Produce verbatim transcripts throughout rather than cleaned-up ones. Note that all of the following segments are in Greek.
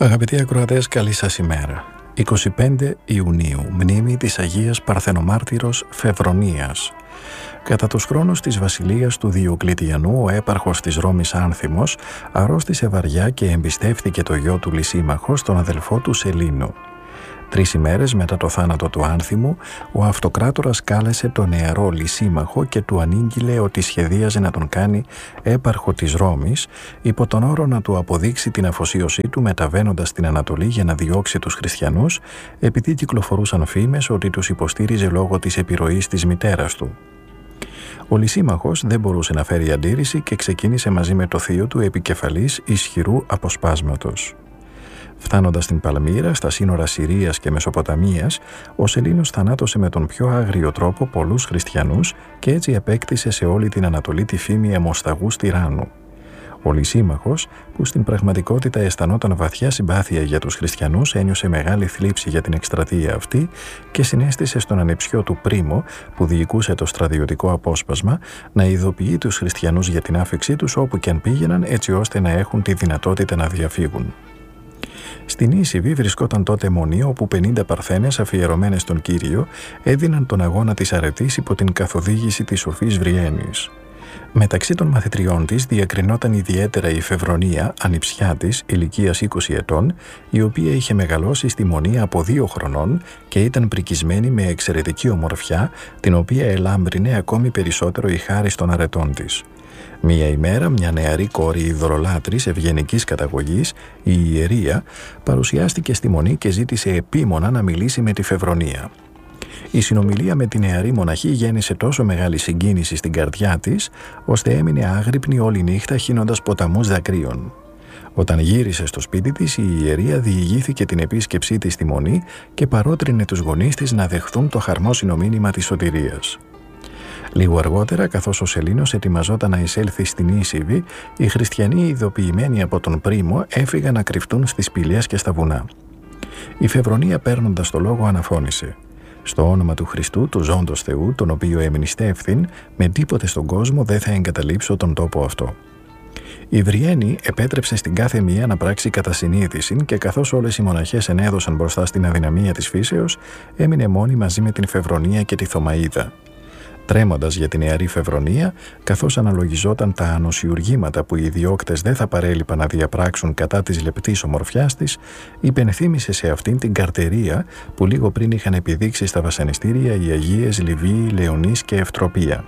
Αγαπητοί ακροατές, καλή σας ημέρα. εικοστή πέμπτη Ιουνίου, μνήμη της Αγίας Παρθενομάρτυρος Φεβρονίας. Κατά τους χρόνους της βασιλείας του Διοκλητιανού, ο έπαρχος της Ρώμης Άνθιμος αρρώστησε βαριά και εμπιστεύθηκε το γιο του Λυσίμαχο στον αδελφό του Σελήνο. Τρεις ημέρες μετά το θάνατο του Άνθιμου, ο αυτοκράτορας κάλεσε τον νεαρό Λυσίμαχο και του ανήγγειλε ότι σχεδίαζε να τον κάνει έπαρχο της Ρώμης, υπό τον όρο να του αποδείξει την αφοσίωσή του μεταβαίνοντας στην Ανατολή για να διώξει τους χριστιανούς, επειδή κυκλοφορούσαν φήμες ότι τους υποστήριζε λόγω της επιρροής της μητέρας του. Ο Λυσίμαχος δεν μπορούσε να φέρει αντίρρηση και ξεκίνησε μαζί με το θείο του επικεφαλής ισχυρού αποσπάσματος. Φτάνοντας στην Παλμύρα, στα σύνορα Συρίας και Μεσοποταμίας, ο Σελήνος θανάτωσε με τον πιο άγριο τρόπο πολλούς χριστιανούς και έτσι απέκτησε σε όλη την Ανατολή τη φήμη αιμοσταγούς τυράννου. Ο Λυσίμαχος, που στην πραγματικότητα αισθανόταν βαθιά συμπάθεια για τους χριστιανούς, ένιωσε μεγάλη θλίψη για την εκστρατεία αυτή και συνέστησε στον ανεψιό του Πρίμο, που διοικούσε το στρατιωτικό απόσπασμα, να ειδοποιεί τους χριστιανούς για την άφιξή τους όπου και αν πήγαιναν, έτσι ώστε να έχουν τη δυνατότητα να διαφύγουν. Στην Ίσιβη βρισκόταν τότε μονή όπου πενήντα παρθένες αφιερωμένες στον Κύριο έδιναν τον αγώνα της αρετής υπό την καθοδήγηση της σοφής Βριένης. Μεταξύ των μαθητριών της διακρινόταν ιδιαίτερα η Φεβρονία, ανιψιά της, ηλικίας είκοσι ετών, η οποία είχε μεγαλώσει στη μονή από δύο χρονών και ήταν πρικισμένη με εξαιρετική ομορφιά, την οποία ελάμπρινε ακόμη περισσότερο η χάρις των αρετών της. Μία ημέρα, μια νεαρή κόρη ειδωλολάτρης ευγενικής καταγωγής, η Ιερία, παρουσιάστηκε στη μονή και ζήτησε επίμονα να μιλήσει με τη Φεβρονία. Η συνομιλία με τη νεαρή μοναχή γέννησε τόσο μεγάλη συγκίνηση στην καρδιά της, ώστε έμεινε άγρυπνη όλη νύχτα χύνοντας ποταμούς δακρύων. Όταν γύρισε στο σπίτι της, η Ιερία διηγήθηκε την επίσκεψή της στη μονή και παρότρινε τους γονείς της να δεχθούν το χαρμόσυνο μήνυμα της σωτηρίας. Λίγο αργότερα, καθώς ο Σελήνος ετοιμαζόταν να εισέλθει στην Ίσιβη, οι χριστιανοί ειδοποιημένοι από τον Πρίμο έφυγαν να κρυφτούν στις σπηλιές και στα βουνά. Η Φεβρονία, παίρνοντας το λόγο, αναφώνησε: «Στο όνομα του Χριστού, του ζώντος Θεού, τον οποίο εμνηστεύθην, με τίποτε στον κόσμο δεν θα εγκαταλείψω τον τόπο αυτό». Η Βριένη επέτρεψε στην κάθε μία να πράξει κατά συνείδηση και καθώς όλες οι μοναχές ενέδωσαν μπροστά στην αδυναμία της φύσεως, έμεινε μόνη μαζί με την Φεβρονία και τη Θωμαΐδα. Τρέμοντας για την νεαρή Φεβρονία, καθώς αναλογιζόταν τα ανοσιουργήματα που οι διώκτες δεν θα παρέλειπαν να διαπράξουν κατά της λεπτής ομορφιάς της, υπενθύμησε σε αυτήν την καρτερία που λίγο πριν είχαν επιδείξει στα βασανιστήρια οι Αγίες Λιβύη, Λεωνής και Ευτροπία.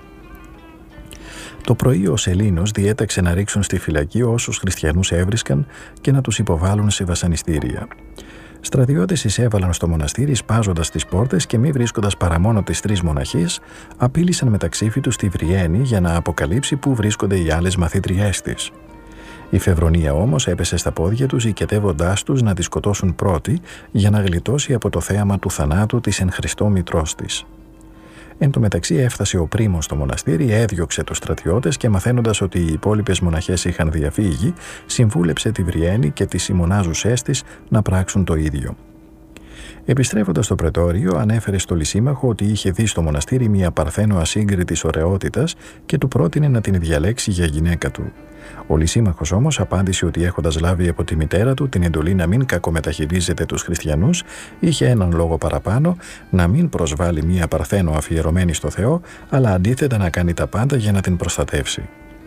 Το πρωί ο Σελήνος διέταξε να ρίξουν στη φυλακή όσους χριστιανούς έβρισκαν και να τους υποβάλουν σε βασανιστήρια. Στρατιώτες εισέβαλαν στο μοναστήρι σπάζοντας τις πόρτες και μη βρίσκοντας παρά μόνο τις τρεις μοναχείς, απείλησαν με τα ξύφη τους τη Βριένη για να αποκαλύψει πού βρίσκονται οι άλλες μαθήτριές της. Η Φεβρονία όμως έπεσε στα πόδια τους, οικετεύοντάς τους να τη σκοτώσουν πρώτη για να γλιτώσει από το θέαμα του θανάτου της εν Χριστώ μητρός της. Εν τω μεταξύ έφτασε ο Πρίμος στο μοναστήρι, έδιωξε τους στρατιώτες και μαθαίνοντας ότι οι υπόλοιπες μοναχές είχαν διαφύγει, συμβούλεψε τη Βριένη και τις συμμονάζουσές της να πράξουν το ίδιο. Επιστρέφοντας στο πρετόριο, ανέφερε στο Λυσίμαχο ότι είχε δει στο μοναστήρι μια παρθένο ασύγκριτης ωραιότητας και του πρότεινε να την διαλέξει για γυναίκα του. Ο Λυσίμαχος όμως απάντησε ότι έχοντας λάβει από τη μητέρα του την εντολή να μην κακομεταχειρίζεται τους χριστιανούς, είχε έναν λόγο παραπάνω να μην προσβάλλει μια παρθένο αφιερωμένη στο Θεό, αλλά αντίθετα να κάνει τα πάντα για να την προστατεύσει.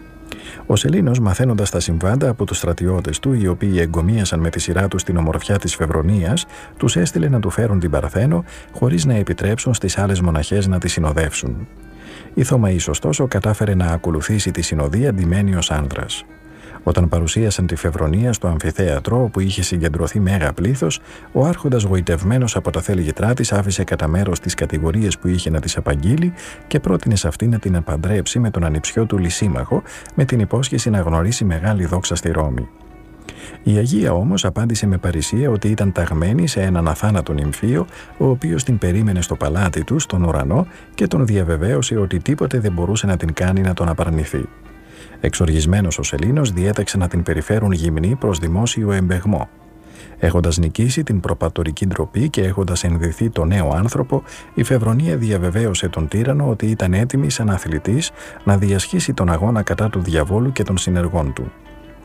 Ο Σελήνος, μαθαίνοντας τα συμβάντα από τους στρατιώτες του, οι οποίοι εγκομίασαν με τη σειρά τους την ομορφιά της Φεβρονίας, τους έστειλε να του φέρουν την παρθένο, χωρίς να επιτρέψουν στις άλλες μοναχές να τη συνοδεύσουν. Η Θωμαής, ωστόσο, κατάφερε να ακολουθήσει τη συνοδεία ντυμένη ως άνδρας. Όταν παρουσίασαν τη Φεβρονία στο αμφιθέατρο, όπου είχε συγκεντρωθεί μέγα πλήθος, ο άρχοντας, γοητευμένος από τα θέλγητρά της, άφησε κατά μέρος τις κατηγορίες που είχε να της απαγγείλει και πρότεινε σε αυτή να την απαντρέψει με τον ανιψιό του Λυσίμαχο, με την υπόσχεση να γνωρίσει μεγάλη δόξα στη Ρώμη. Η Αγία όμως απάντησε με παρησία ότι ήταν ταγμένη σε έναν αθάνατο νυμφίο, ο οποίος την περίμενε στο παλάτι του, στον ουρανό, και τον διαβεβαίωσε ότι τίποτε δεν μπορούσε να την κάνει να τον απαρνηθεί. Εξοργισμένος ο Σελήνος διέταξε να την περιφέρουν γυμνή προς δημόσιο εμπεγμό. Έχοντας νικήσει την προπατορική ντροπή και έχοντας ενδυθεί το νέο άνθρωπο, η Φεβρονία διαβεβαίωσε τον τύραννο ότι ήταν έτοιμη σαν αθλητής να διασχίσει τον αγώνα κατά του διαβόλου και των συνεργών του.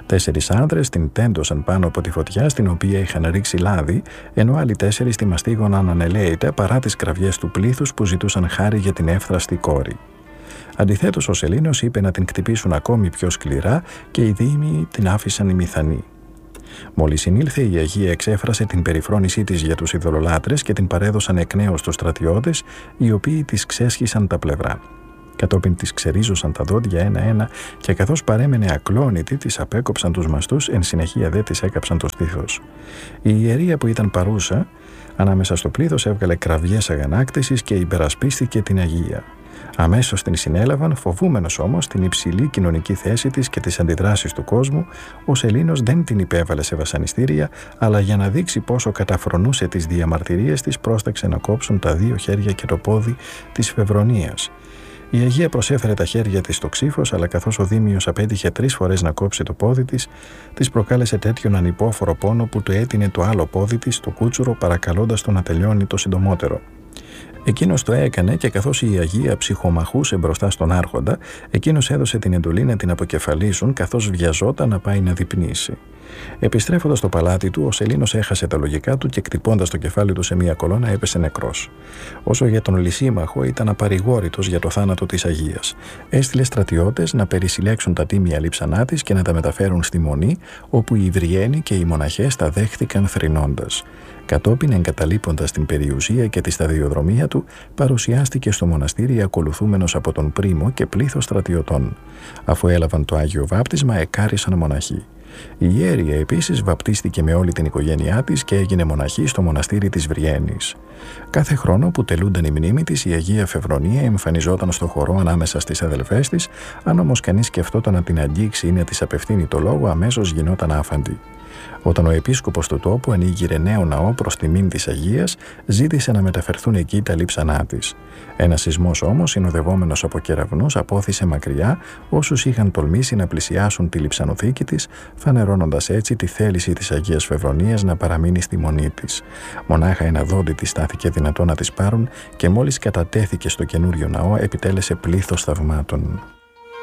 Τέσσερις άνδρες την τέντωσαν πάνω από τη φωτιά στην οποία είχαν ρίξει λάδι, ενώ άλλοι τέσσερις τη μαστίγωναν ανελαίητα παρά τις κραυγές του πλήθους που ζητούσαν χάρη για την εύθραστη κόρη. Αντιθέτως, ο Σελήνος είπε να την χτυπήσουν ακόμη πιο σκληρά και οι δήμοι την άφησαν ημιθανή. Μόλις συνήλθε, η Αγία εξέφρασε την περιφρόνησή της για τους ειδωλολάτρες και την παρέδωσαν εκ νέου στους στρατιώτες, οι οποίοι της ξέσχισαν τα πλευρά. Κατόπιν της ξερίζωσαν τα δόντια ένα-ένα και καθώς παρέμενε ακλόνητη, της απέκοψαν τους μαστούς, εν συνεχεία δε της έκαψαν το στήθος. Η ιερεία που ήταν παρούσα ανάμεσα στο πλήθος έβγαλε κραυγές αγανάκτησης και υπερασπίστηκε την Αγία. Αμέσως την συνέλαβαν, φοβούμενος όμως την υψηλή κοινωνική θέση της και τις αντιδράσεις του κόσμου, ο Σελήνος δεν την υπέβαλε σε βασανιστήρια, αλλά για να δείξει πόσο καταφρονούσε τις διαμαρτυρίες της, πρόσταξε να κόψουν τα δύο χέρια και το πόδι της Φεβρονίας. Η Αγία προσέφερε τα χέρια της στο ξύφος, αλλά καθώς ο Δήμιος απέτυχε τρεις φορές να κόψει το πόδι της, της προκάλεσε τέτοιον ανυπόφορο πόνο που του έτεινε το άλλο πόδι της στο κούτσουρο, παρακαλώντας το να τελειώνει το συντομότερο. Εκείνος το έκανε και καθώς η Αγία ψυχομαχούσε μπροστά στον άρχοντα, εκείνος έδωσε την εντολή να την αποκεφαλίσουν καθώς βιαζόταν να πάει να δειπνήσει. Επιστρέφοντας στο παλάτι του, ο Σελήνος έχασε τα λογικά του και κτυπώντας το κεφάλι του σε μια κολόνα έπεσε νεκρός. Όσο για τον Λυσίμαχο, ήταν απαρηγόρητος για το θάνατο της Αγίας. Έστειλε στρατιώτες να περισυλλέξουν τα τίμια λείψανά της και να τα μεταφέρουν στη Μονή, όπου οι Υβριένοι και οι μοναχές τα δέχτηκαν θρηνώντας. Κατόπιν, εγκαταλείποντας την περιουσία και τη σταδιοδρομία του, παρουσιάστηκε στο μοναστήρι ακολουθούμενος από τον πρίμο και πλήθος στρατιωτών. Αφού έλαβαν το Άγιο Βάπτισμα, εκάρισαν μοναχοί. Η Ιέρια επίσης βαπτίστηκε με όλη την οικογένειά της και έγινε μοναχή στο μοναστήρι της Βριέννης. Κάθε χρόνο που τελούνταν η μνήμη της, η Αγία Φεβρονία εμφανιζόταν στο χορό ανάμεσα στις αδελφές της, αν όμως κανείς σκεφτόταν να την αγγίξει ή να της απευθύνει το λόγο, αμέσως γινόταν άφαντη. Όταν ο επίσκοπος του τόπου ανοίγειρε νέο ναό προς τιμήν της Αγίας, ζήτησε να μεταφερθούν εκεί τα λείψανά της. Ένας σεισμός όμως, συνοδευόμενος από κεραυνούς, απόθυσε μακριά όσους είχαν τολμήσει να πλησιάσουν τη λειψανοθήκη της, φανερώνοντας έτσι τη θέληση της Αγίας Φεβρονίας να παραμείνει στη μονή της. Μονάχα ένα δόντι της στάθηκε δυνατό να της πάρουν και μόλις κατατέθηκε στο καινούριο ναό, επιτέλεσε πλήθος θαυμάτων.